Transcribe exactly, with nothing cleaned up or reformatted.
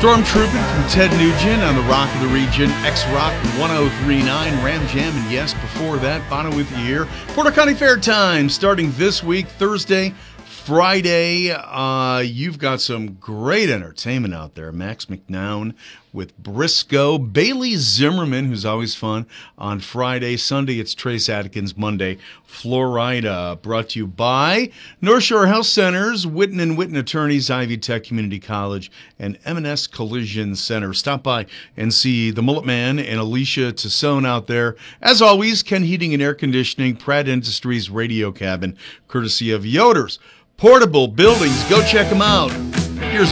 Stormtrooping from Ted Nugent on the Rock of the Region, X-Rock one oh three point nine, Ram Jam, and yes, before that, Bono with you here. Porter County Fair Time, starting this week, Thursday, Friday. Uh, you've got some great entertainment out there. Max McNown with Briscoe, Bailey Zimmerman, who's always fun, on Friday. Sunday, it's Trace Atkins. Monday, Florida. Brought to you by North Shore Health Centers, Witten and Witten Attorneys, Ivy Tech Community College, and M and S Collision Center. Stop by and see the Mullet Man and Alicia Tassone out there. As always, Ken Heating and Air Conditioning, Pratt Industries Radio Cabin, courtesy of Yoder's Portable Buildings. Go check them out. Here's